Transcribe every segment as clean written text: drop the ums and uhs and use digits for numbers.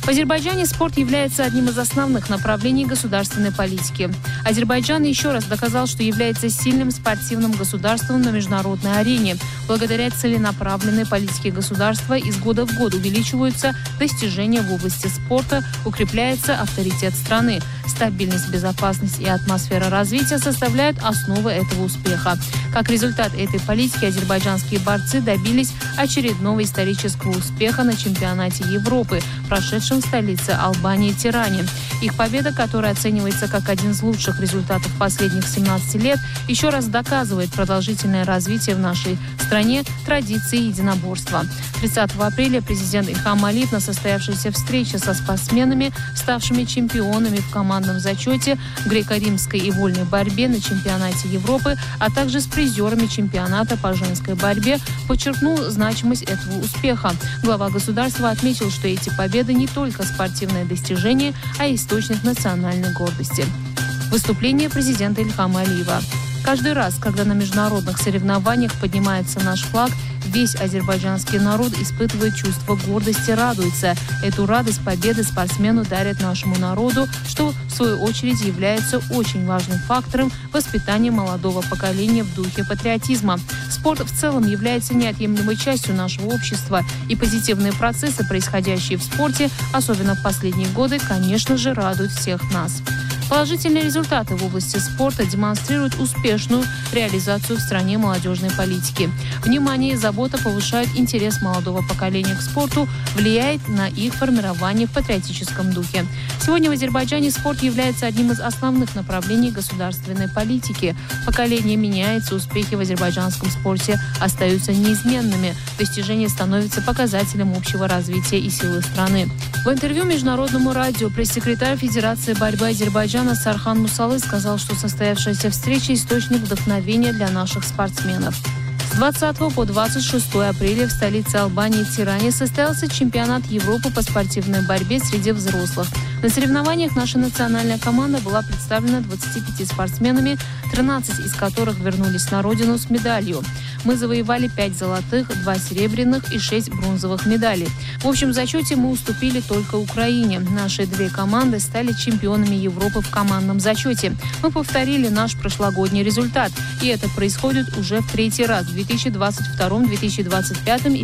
Азербайджане спорт является одним из основных направлений государственной политики. Азербайджан еще раз доказал, что является сильным спортивным государством на международной арене. Благодаря целенаправленной политике государства из года в год увеличиваются достижения в области спорта, укрепляется авторитет страны. Стабильность, безопасность и атмосфера развития составляют основу этого успеха. Как результат этой политики азербайджанские борцы добились очередного исторического успеха на чемпионате Европы, прошедшем в столице Албании Тиране. Их победа, которая оценивается как один из лучших результатов последних 17 лет, еще раз доказывает продолжительное развитие в нашей стране традиции единоборства. 30 апреля президент Ильхам Алиев на состоявшейся встрече со спортсменами, ставшими чемпионами в командном зачете, греко-римской и вольной борьбе на чемпионате Европы, а также с призерами чемпионата по женской борьбе, подчеркнул значимость этого успеха. Глава государства отметил, что эти победы не только спортивное достижение, а и источник национальной гордости. Выступление президента Ильхама Алиева. Каждый раз, когда на международных соревнованиях поднимается наш флаг, весь азербайджанский народ испытывает чувство гордости, радуется. Эту радость победы спортсмену дарят нашему народу, что в свою очередь является очень важным фактором воспитания молодого поколения в духе патриотизма. Спорт в целом является неотъемлемой частью нашего общества, и позитивные процессы, происходящие в спорте, особенно в последние годы, конечно же, радуют всех нас. Положительные результаты в области спорта демонстрируют успешную реализацию в стране молодежной политики. Внимание и забота повышают интерес молодого поколения к спорту, влияет на их формирование в патриотическом духе. Сегодня в Азербайджане спорт является одним из основных направлений государственной политики. Поколение меняется, успехи в азербайджанском спорте остаются неизменными. Достижения становятся показателем общего развития и силы страны. В интервью Международному радио пресс-секретарь Федерации борьбы Азербайджана Сархан Мусалы сказал, что состоявшаяся встреча – источник вдохновения для наших спортсменов. С 20 по 26 апреля в столице Албании Тиране состоялся чемпионат Европы по спортивной борьбе среди взрослых. На соревнованиях наша национальная команда была представлена 25 спортсменами, 13 из которых вернулись на родину с медалью. Мы завоевали 5 золотых, 2 серебряных и 6 бронзовых медалей. В общем зачете мы уступили только Украине. Наши 2 команды стали чемпионами Европы в командном зачете. Мы повторили наш прошлогодний результат. И это происходит уже в 3-й раз в 2022, 2025 и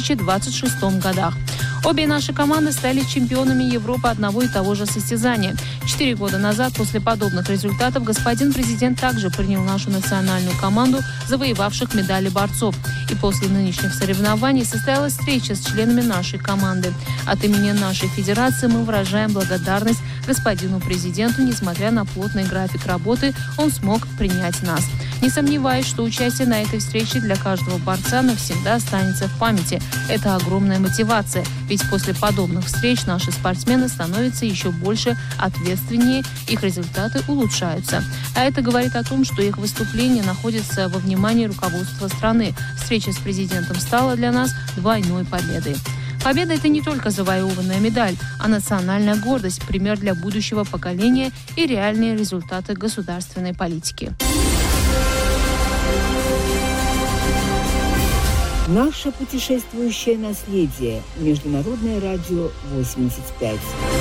2026 годах. Обе наши команды стали чемпионами Европы одного и того же состязания. 4 года назад после подобных результатов господин президент также принял нашу национальную команду, завоевавших медали борцов. И после нынешних соревнований состоялась встреча с членами нашей команды. От имени нашей федерации мы выражаем благодарность господину президенту. Несмотря на плотный график работы, он смог принять нас. Не сомневаюсь, что участие на этой встрече для каждого борца навсегда останется в памяти. Это огромная мотивация, ведь после подобных встреч наши спортсмены становятся еще больше ответственнее, их результаты улучшаются. А это говорит о том, что их выступления находятся во внимании руководства страны. Встреча с президентом стала для нас двойной победой. Победа – это не только завоеванная медаль, а национальная гордость, пример для будущего поколения и реальные результаты государственной политики. Наше путешествующее наследие. Международное радио 85.